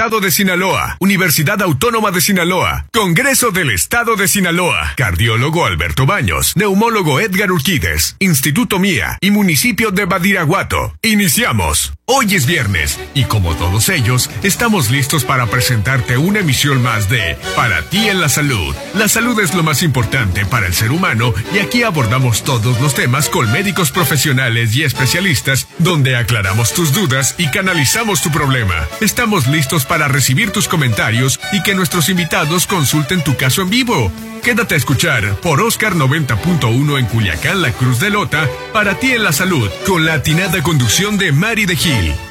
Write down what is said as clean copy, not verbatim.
Estado de Sinaloa, Universidad Autónoma de Sinaloa, Congreso del Estado de Sinaloa, Cardiólogo Alberto Baños, Neumólogo Edgar Urquídez, Instituto Mía y Municipio de Badiraguato. Iniciamos. Hoy es viernes y como todos ellos, estamos listos para presentarte una emisión más de Para ti en la salud. La salud es lo más importante para el ser humano y aquí abordamos todos los temas con médicos profesionales y especialistas donde aclaramos tus dudas y canalizamos tu problema. Estamos listos para recibir tus comentarios y que nuestros invitados consulten tu caso en vivo. Quédate a escuchar por Oscar 90.1 en Culiacán, La Cruz de Lota, Para ti en la salud, con la atinada conducción de Mari de Gil.